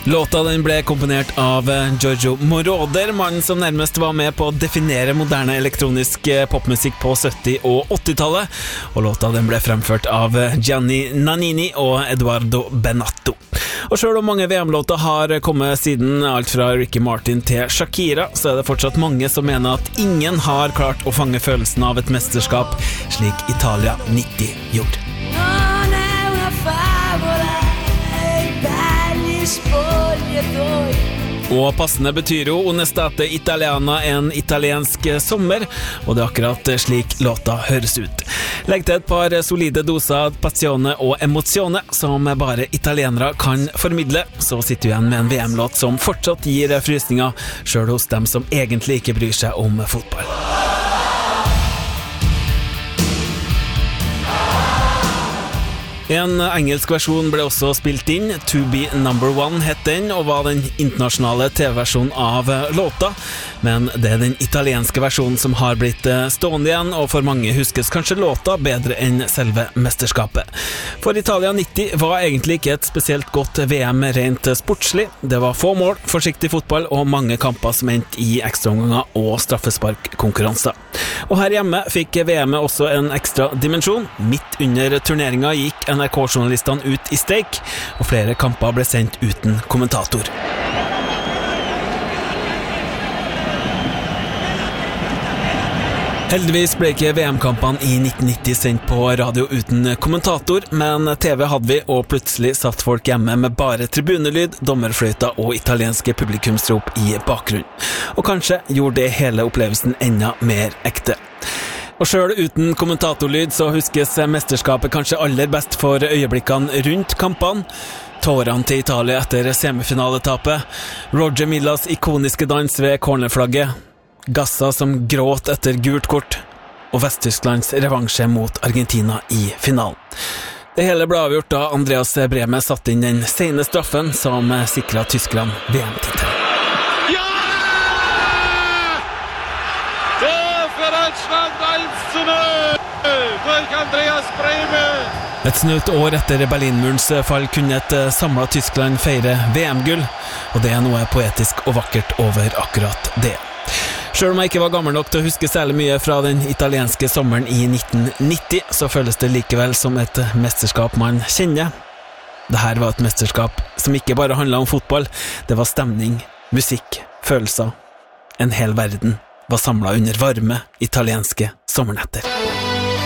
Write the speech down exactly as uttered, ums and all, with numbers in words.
Låta den ble komponert av Giorgio Moroder, mannen som nærmest var med på å definere moderne elektronisk popmusikk på sytti- og åttitallet, og låta den ble fremført av Gianni Nannini og Edoardo Benatto. Og selv om mange V M-låter har kommet siden, alt fra Ricky Martin til Shakira, så er det fortsatt mange som mener at ingen har klart å fange følelsen av et mesterskap slik Italia nitti gjorde. Og passende betyr jo Onestate Italiana en italiensk sommer, og det er akkurat slik låta høres ut. Legg til et par solide doser passione og emozione som bare italienere kan formidle, så sitter du igjen med en V M-låt som fortsatt gir frysninger, selv hos dem som egentlig ikke bryr seg om fotball. En engelsk versjon ble også spilt inn, To Be Number One het den, og var den internasjonale T V-versjonen av låta, men det er den italienske versjonen som har blitt stående igjen, og for mange huskes kanskje låta bedre enn selve mesterskapet. For Italia nitti var egentlig ikke et spesielt godt V M rent sportslig. Det var få mål, forsiktig fotball og mange kamper som endte i ekstraomganger og straffesparkkonkurranser. Og her hjemme fikk V M-et også en ekstra dimensjon. Midt under turneringa gikk N R K-journalistene ut i streik, og flere kamper ble sendt uten kommentator. Heldigvis ble ikke V M-kampene i nitten nitti sendt på radio uten kommentator, men T V hadde vi, og plutselig satt folk hjemme med bare tribunelyd, dommerfløyta og italienske publikumsrop i bakgrunnen. Og kanskje gjorde det hele opplevelsen enda mer ekte. Og selv uten kommentatorlyd så huskes mesterskapet kanskje aller best for øyeblikkene rundt kampene. Tårene til Italia etter semifinaletapet, Roger Millas ikoniske dans ved cornerflagget, Gassa som gråt etter gult kort, og Vest-Tysklands revansje mot Argentina i finalen. Det hele ble avgjort da Andreas Brehme satt inn den sene straffen som sikret Tyskland V M-tittelen. Ja! Der for Deutschland eins zu null durch Andreas Brehme. Et snaut år etter Berlinmurens fall kunne et samlet Tyskland feire V M-gull, og det er noe poetisk og vakkert over akkurat det. Selv om jeg ikke var gammel nok til å huske særlig mye fra den italienske sommeren i nitten nitti, så føles det likevel som et mesterskap man kjenner. Dette var et mesterskap som ikke bare handlet om fotball, det var stemning, musikk, følelser. En hel verden var samlet under varme italienske sommernetter.